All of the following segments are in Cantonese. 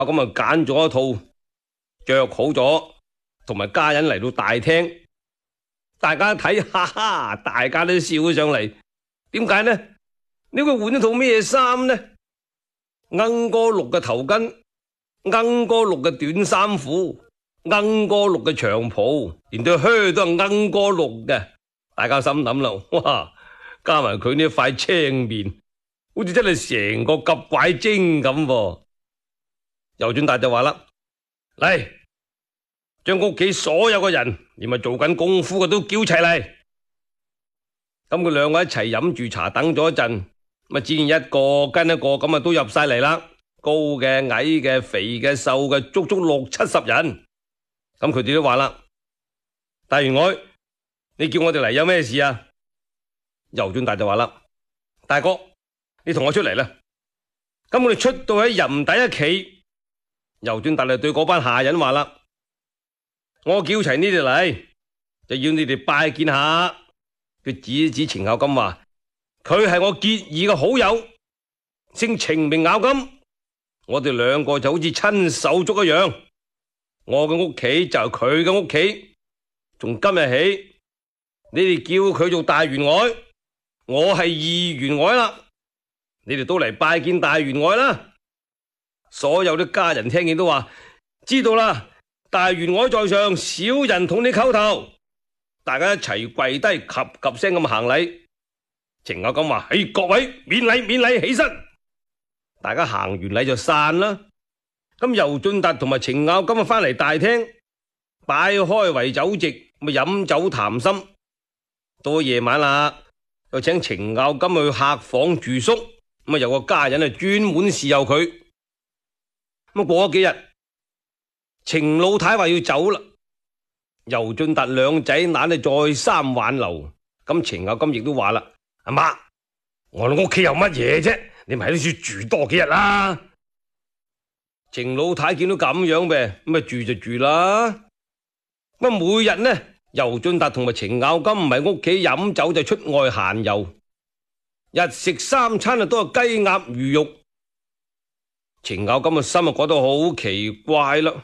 咁啊揀咗一套着好咗，同埋家人嚟到大廳，大家睇，哈哈，大家都笑咗上嚟。點解呢？你會換咗套咩衫呢？鶯歌綠嘅頭巾，鶯歌綠嘅短衫褲，鶯歌綠嘅長袍，連對靴都係鶯歌綠嘅。大家心諗啦，哇！加埋佢呢塊青面，好似真係成個夾拐精咁喎。尤俊達就話啦：嚟，將屋企所有嘅人，連埋做緊功夫嘅都叫齊嚟。咁佢兩個一齊飲住茶，等咗一陣，咁自然一個跟一個咁啊都入晒嚟啦。高嘅、矮嘅、肥嘅、瘦嘅，足足60-70人。咁佢哋都話啦：大員外，你叫我哋嚟有咩事啊？尤俊達就話啦：大哥，你同我出嚟啦。咁我哋出到喺營底一企，尤俊達就對嗰班下人話啦：我叫齊你哋嚟，就要你哋拜見下。佢指一指程咬金話：佢係我結義嘅好友，姓程名咬金，我哋兩個就好似親手足一樣。我嘅屋企就係佢嘅屋企，從今日起，你哋叫佢做大員外，我係二員外啦。你哋都嚟拜見大員外啦。所有啲家人聽見都話：知道啦，大員外在上，小人同你叩頭。大家一齊跪低，及及聲咁行禮。程咬金話：各位免禮免禮，起身。大家行完禮就散啦。咁尤俊達同埋程咬金翻嚟大廳，擺開圍酒席，咪飲酒談心。到咗夜晚啦，又請程咬金去客房住宿，咁有個家人啊專門侍候佢。咁過咗幾日，程老太話要走啦。尤俊達兩仔懶係再三挽留，咁程咬金亦都話啦：阿媽，我哋屋企有乜嘢啫？你咪喺呢處住多幾日啦。程老太見到咁樣唄，咁咪住就住啦。咁每日呢，尤俊達同埋程咬金唔喺屋企飲酒就出外閒遊，日食三餐啊都係雞鴨魚肉。程咬金嘅心啊覺得好奇怪啦，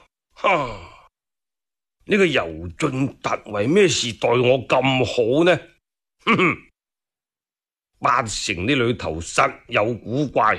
呢個尤俊達為咩事待我咁好呢？哼哼，八成呢裏頭實有古怪。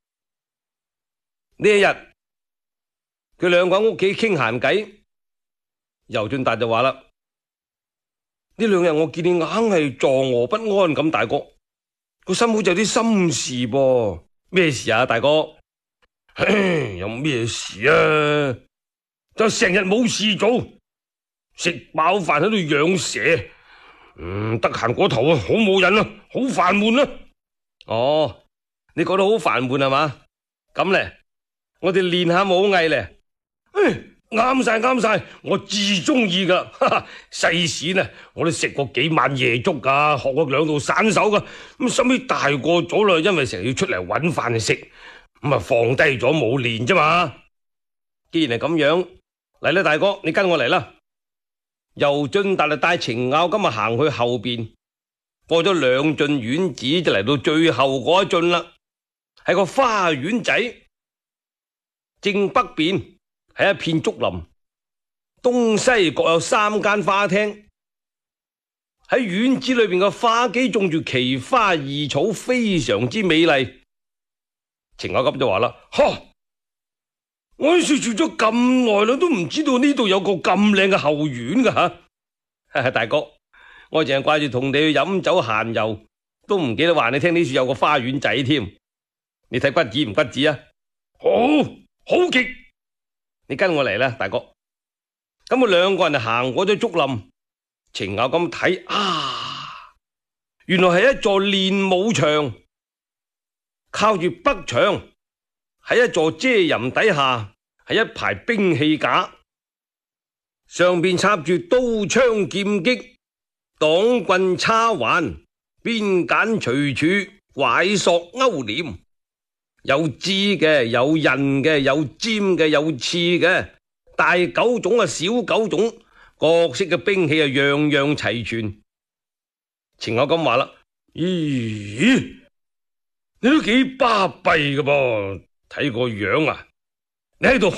呢一日，佢兩個喺屋企傾閒偈，尤俊達就話啦：呢兩日我見你硬係坐臥不安咁，大哥個心好似有啲心事噃。咩事啊，大哥？有咩事啊？就成日冇事做。食飽飯喺度養蛇，得閒嗰頭啊，好冇癮啊，好煩悶啊。哦，你覺得好煩悶係嘛？咁咧，我哋練下武藝咧。啱晒啱晒，我至中意噶。細時呢，我都食過幾晚夜粥噶，學過兩道散手噶。咁收尾大個咗啦，因為成日要出嚟搵飯食，咁啊放低咗冇練啫嘛。既然係咁樣，嚟啦，大哥，你跟我嚟啦。尤俊達就帶程咬金啊行去後邊，過咗兩進院子就嚟到最後嗰一進啦，係個花園仔，正北邊係一片竹林，東西各有3間花廳。喺院子裏邊嘅花基種住奇花異草，非常之美麗。程咬金就話啦：我喺處住咗咁耐啦，都唔知道呢度有個咁靚嘅後院噶吓。大哥，我淨係掛住同你去飲酒閒遊，都唔記得話你聽呢處有個花園仔添。你睇骨子唔骨子啊？好極，你跟我嚟啦，大哥。咁我兩個人就行過咗竹林，程咬金睇原來係一座練武場，靠住北牆。喺一座遮蔭底下，係一排兵器架，上邊插住刀槍劍戟、擋棍叉環、鞭鐧隨柱、拐索勾鐮，有支嘅，有刃嘅，有尖嘅，有刺嘅，大狗種啊，小狗種，各式嘅兵器啊，樣樣齊全。程咬金話啦：咦，你都幾巴閉㗎噃？睇個樣啊， 你喺度